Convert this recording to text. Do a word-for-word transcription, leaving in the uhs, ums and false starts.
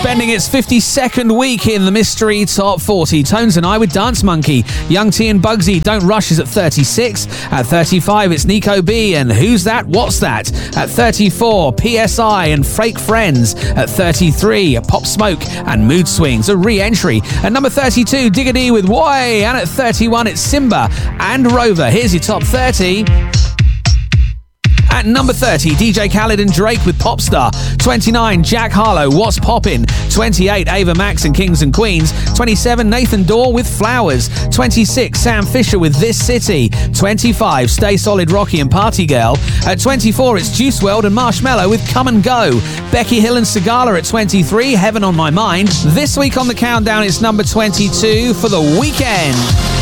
spending its fifty-second week in the Mystery Top forty. Tones and I with Dance Monkey. Young T and Bugsy, Don't Rush is at thirty-six. At thirty-five, it's Nico B and Who's That, What's That? At thirty-four, P S I and Fake Friends. At thirty-three, Pop Smoke and Mood Swings, a re-entry. At number thirty-two, Diggity with Why. And at thirty-one, it's Simba and Rover. Here's your top thirty. At number thirty, D J Khaled and Drake with Popstar. twenty-nine, Jack Harlow, What's Poppin'. twenty-eight, Ava Max and Kings and Queens. twenty-seven, Nathan Dorr with Flowers. twenty-six, Sam Fisher with This City. twenty-five, Stay Solid Rocky and Party Girl. At twenty-four, it's Juice world and Marshmello with Come and Go. Becky Hill and Sigala at twenty-three, Heaven on My Mind. This week on the countdown, it's number twenty-two for The Weeknd.